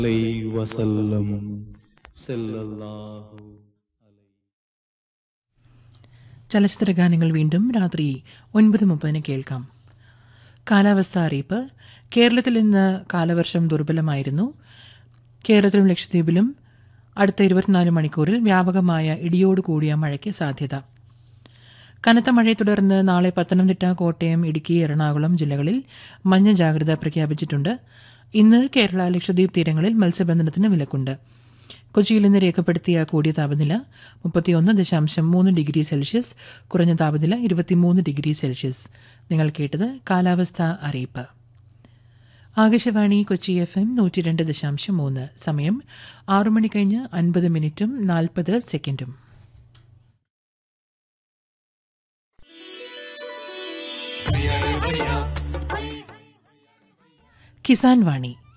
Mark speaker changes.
Speaker 1: അലൈഹി വസല്ലം സല്ലല്ലാഹു
Speaker 2: ചലച്ചിത്ര ഗാനങ്ങൾ വീണ്ടും രാത്രി 9:30 കേൾക്കാം. കാലാവസ്ഥ അറിയിപ്പ്. കേരളത്തിൽ ഇന്ന് കാലവർഷം ദുർബലമായിരുന്നു. കേരളത്തിലും ലക്ഷദ്വീപിലും അടുത്ത 24 മണിക്കൂറിൽ വ്യാപകമായ ഇടിയോടുകൂടിയ മഴയ്ക്ക് സാധ്യത. കനത്ത മഴയെ തുടർന്ന് നാളെ പത്തനംതിട്ട, കോട്ടയം, ഇടുക്കി, എറണാകുളം ജില്ലകളിൽ മഞ്ഞ ജാഗ്രത പ്രഖ്യാപിച്ചിട്ടുണ്ട്. ഇന്ന് കേരള ലക്ഷദ്വീപ് തീരങ്ങളിൽ മത്സ്യബന്ധനത്തിന് വിലക്കുണ്ട്. കൊച്ചിയിൽ ഇന്ന് രേഖപ്പെടുത്തിയ കൂടിയ താപനില 31.3 ഡിഗ്രി സെൽഷ്യസ്, കുറഞ്ഞ താപനില 23 ഡിഗ്രി സെൽഷ്യസ്. നിങ്ങൾ കേട്ടത് കാലാവസ്ഥാ അറിയിപ്പ്. ആകാശവാണി കൊച്ചി FM 102.3. സമയം 6 മണി കഴിഞ്ഞ് 50 മിനിറ്റും 40 സെക്കൻഡും. കിസാൻ വാണി